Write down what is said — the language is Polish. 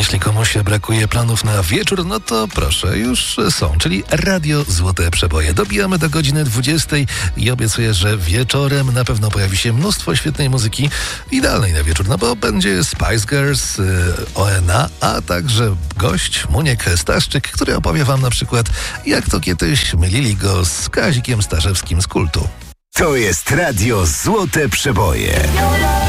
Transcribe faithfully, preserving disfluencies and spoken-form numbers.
jeśli komuś brakuje planów na wieczór, no to proszę, już są, czyli Radio Złote Przeboje. Dobijamy do godziny dwudziestej i obiecuję, że wieczorem na pewno pojawi się mnóstwo świetnej muzyki, idealnej na wieczór, no bo będzie Spice Girls, O N A, a także gość Muniek Staszczyk, który opowie wam na przykład, jak to kiedyś mylili go z Kazikiem Staszewskim z Kultu. To jest Radio Złote Przeboje.